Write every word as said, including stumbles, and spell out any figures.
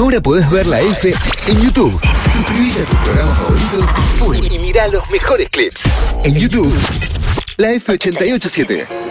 Ahora podés ver la F en YouTube. Suscribite a tus programas favoritos y mirá los mejores clips. En YouTube, la F ochenta y ocho siete.